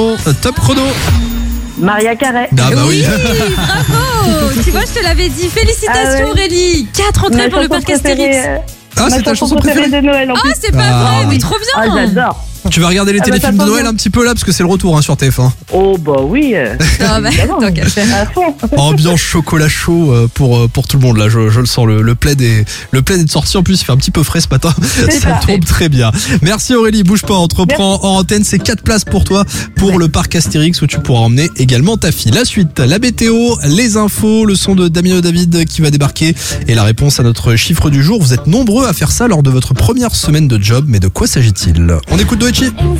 Top chrono. Maria Carey. Ah bah oui. Bravo. Tu vois, je te l'avais dit. Félicitations Ah ouais. Aurélie. 4 entrées pour le parc Astérix. Ah, c'est ta chanson préférée de Noël en Ah, plus. c'est pas vrai, mais trop Ah, bien. j'adore. Tu vas regarder les Ah bah, téléfilms ça de tombe Noël bien. un petit peu là, parce que c'est le retour sur TF1. Oh bah oui. Ah bah, Évidemment. tant qu'à faire. À fond. Ambiance chocolat chaud pour tout le monde là, je le sens, le plaid est de sortie, en plus il fait un petit peu frais ce matin, ça ça. tombe très bien. Merci Aurélie, bouge pas, on te reprend en antenne, c'est 4 places pour toi pour le parc Astérix où tu pourras emmener également ta fille. La suite, la météo, les infos, le son de Damien David qui va débarquer et la réponse à notre chiffre du jour. Vous êtes nombreux à faire ça lors de votre première semaine de job, mais de quoi s'agit-il? On écoute Doechi.